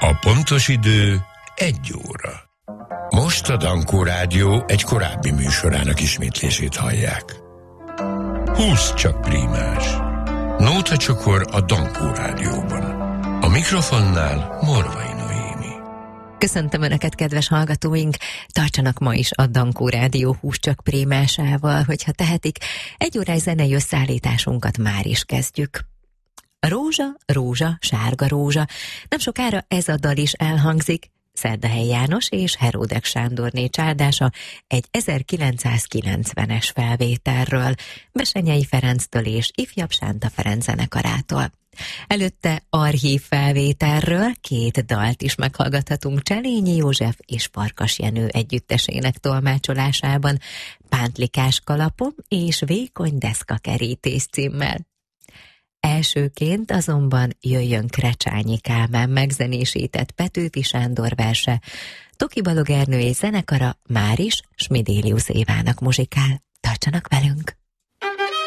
A pontos idő 1 óra. Most a Dankó Rádió egy korábbi műsorának ismétlését hallják. 20 csak prímás. Nóta csokor a Dankó Rádióban. A mikrofonnál Morvai Noémi. Köszöntöm Önöket, kedves hallgatóink! Tartsanak ma is a Dankó Rádió 20 csak prímásával, hogyha tehetik. 1 órás zenei összeállításunkat már is kezdjük. Rózsa, rózsa, sárga rózsa. Nem sokára ez a dal is elhangzik. Szerdahelyi János és Heródek Sándorné csádása egy 1990-es felvételről, Bessenyei Ferenctől és Ifjabb Sánta Ferenc zenekarától. Előtte archív felvételről 2 dalt is meghallgathatunk Cselényi József és Farkas Jenő együttesének tolmácsolásában, Pántlikás kalapom és Vékony deszkakerítés címmel. Elsőként azonban jöjjön Krecsányi Kálmán megzenésített Petőfi Sándor verse, Toki Balog Ernő és zenekara máris Smidélius Évának muzsikál. Tartsanak velünk!